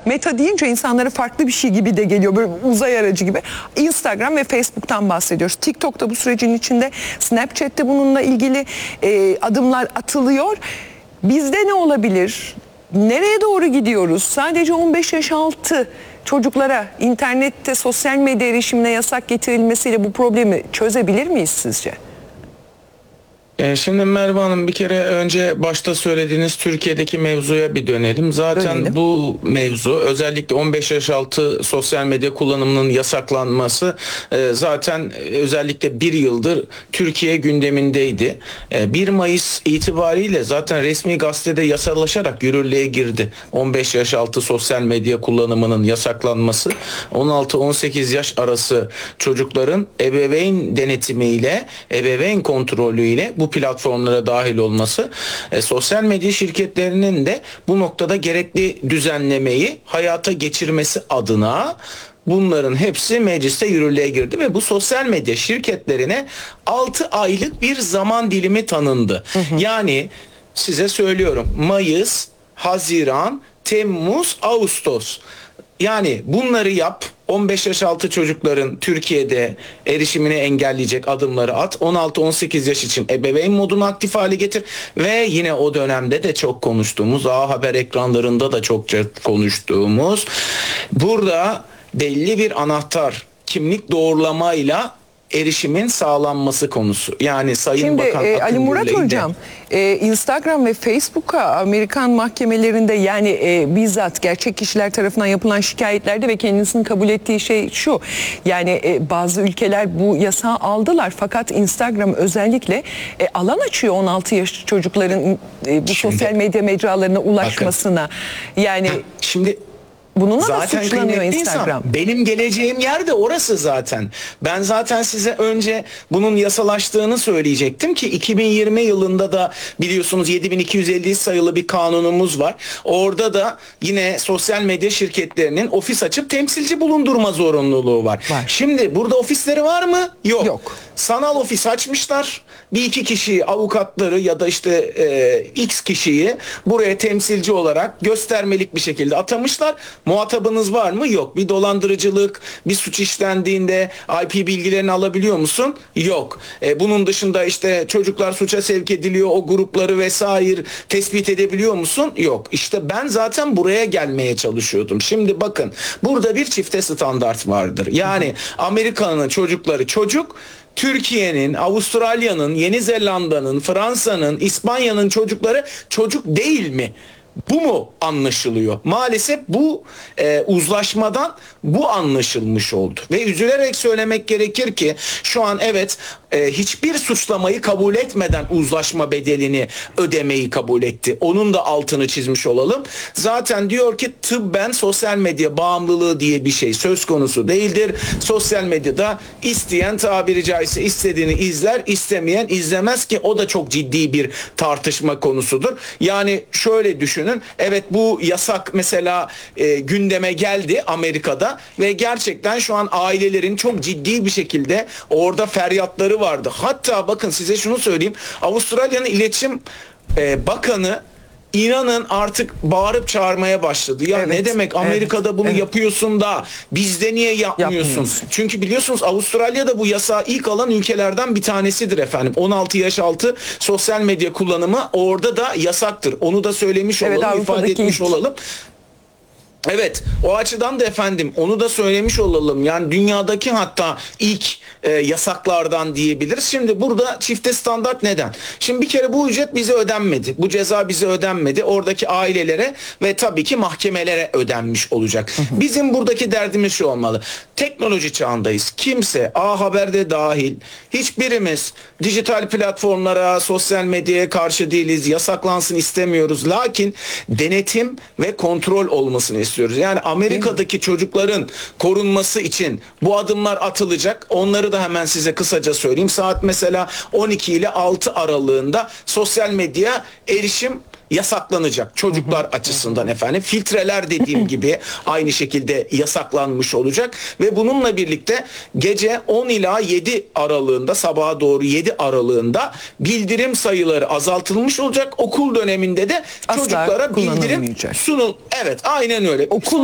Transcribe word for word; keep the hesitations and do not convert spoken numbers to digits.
Meta deyince insanlara farklı bir şey gibi de geliyor. Böyle uzay aracı gibi. Instagram ve Facebook'tan bahsediyoruz. TikTok'ta bu sürecin içinde, Snapchat'te bununla ilgili e, adımlar atılıyor. Bizde ne olabilir? Nereye doğru gidiyoruz? Sadece on beş yaş altı çocuklara internette sosyal medya erişimine yasak getirilmesiyle bu problemi çözebilir miyiz sizce? Şimdi Merve Hanım, bir kere önce başta söylediğiniz Türkiye'deki mevzuya bir dönelim. Zaten Dönelim. bu mevzu, özellikle on beş yaş altı sosyal medya kullanımının yasaklanması zaten özellikle bir yıldır Türkiye gündemindeydi. bir Mayıs itibariyle zaten resmi gazetede yasalaşarak yürürlüğe girdi. on beş yaş altı sosyal medya kullanımının yasaklanması, on altı on sekiz yaş arası çocukların ebeveyn denetimiyle, ebeveyn kontrolüyle bu platformlara dahil olması, e, sosyal medya şirketlerinin de bu noktada gerekli düzenlemeyi hayata geçirmesi adına bunların hepsi mecliste yürürlüğe girdi ve bu sosyal medya şirketlerine altı aylık bir zaman dilimi tanındı. Hı hı. Yani size söylüyorum, Mayıs, Haziran, Temmuz, Ağustos. Yani bunları yap. on beş yaş altı çocukların Türkiye'de erişimini engelleyecek adımları at. on altı on sekiz yaş için ebeveyn modunu aktif hale getir. Ve yine o dönemde de çok konuştuğumuz, A Haber ekranlarında da çokça konuştuğumuz, burada belli bir anahtar, kimlik doğrulamayla erişimin sağlanması konusu. Yani Sayın Şimdi, Bakan e, Ali Murat Akıngül'le Hocam, e, Instagram ve Facebook'a Amerikan mahkemelerinde, yani e, bizzat gerçek kişiler tarafından yapılan şikayetlerde ve kendisinin kabul ettiği şey şu: yani e, bazı ülkeler bu yasağı aldılar, fakat Instagram özellikle e, alan açıyor on altı yaş çocukların e, bu Şimdi, sosyal medya mecralarına ulaşmasına. Bakın, yani şimdi bununla zaten da suçlanıyor Instagram. Insan, benim geleceğim yer de orası zaten. Ben zaten size önce bunun yasalaştığını söyleyecektim ki iki bin yirmi yılında da biliyorsunuz yedi bin iki yüz elli sayılı bir kanunumuz var. Orada da yine sosyal medya şirketlerinin ofis açıp temsilci bulundurma zorunluluğu var. var. Şimdi burada ofisleri var mı? Yok. Yok. Sanal ofis açmışlar. Bir iki kişiyi, avukatları ya da işte e, X kişiyi buraya temsilci olarak göstermelik bir şekilde atamışlar. Muhatabınız var mı? Yok. Bir dolandırıcılık, bir suç işlendiğinde I P bilgilerini alabiliyor musun? Yok. E, bunun dışında işte çocuklar suça sevk ediliyor, o grupları vesaire tespit edebiliyor musun? Yok. İşte ben zaten buraya gelmeye çalışıyordum. Şimdi bakın, burada bir çifte standart vardır. Yani Amerika'nın çocukları çocuk, Türkiye'nin, Avustralya'nın, Yeni Zelanda'nın, Fransa'nın, İspanya'nın çocukları çocuk değil mi? Bu mu anlaşılıyor? Maalesef bu e, uzlaşmadan bu anlaşılmış oldu. Ve üzülerek söylemek gerekir ki şu an evet e, hiçbir suçlamayı kabul etmeden uzlaşma bedelini ödemeyi kabul etti. Onun da altını çizmiş olalım. Zaten diyor ki tıbben sosyal medya bağımlılığı diye bir şey söz konusu değildir. Sosyal medyada isteyen tabiri caizse istediğini izler, istemeyen izlemez ki o da çok ciddi bir tartışma konusudur. Yani şöyle düşün. Evet, bu yasak mesela e, gündeme geldi Amerika'da ve gerçekten şu an ailelerin çok ciddi bir şekilde orada feryatları vardı. Hatta bakın size şunu söyleyeyim. Avustralya'nın iletişim e, bakanı İnanın artık bağırıp çağırmaya başladı. Ya evet, ne demek Amerika'da evet, bunu evet. yapıyorsun da bizde niye yapmıyorsun? Çünkü biliyorsunuz Avustralya'da bu yasağı ilk alan ülkelerden bir tanesidir efendim. on altı yaş altı sosyal medya kullanımı orada da yasaktır. Onu da söylemiş olalım, evet, ifade etmiş ilk. olalım. Evet, o açıdan da efendim onu da söylemiş olalım. Yani dünyadaki hatta ilk e, yasaklardan diyebiliriz. Şimdi burada çifte standart neden? Şimdi bir kere bu ücret bize ödenmedi. Bu ceza bize ödenmedi. Oradaki ailelere ve tabii ki mahkemelere ödenmiş olacak. Bizim buradaki derdimiz şu olmalı. Teknoloji çağındayız. Kimse, A Haber'de dahil, hiçbirimiz dijital platformlara, sosyal medyaya karşı değiliz. Yasaklansın istemiyoruz. Lakin denetim ve kontrol olmasını istiyoruz. Yani Amerika'daki çocukların korunması için bu adımlar atılacak. Onları da hemen size kısaca söyleyeyim. Saat mesela on iki ile altı aralığında sosyal medya erişim yasaklanacak çocuklar hı hı. açısından efendim. Filtreler dediğim gibi aynı şekilde yasaklanmış olacak ve bununla birlikte gece on ila yedi aralığında, sabaha doğru yedi aralığında bildirim sayıları azaltılmış olacak. Okul döneminde de asla çocuklara bildirim sunul. Evet, aynen öyle. Okul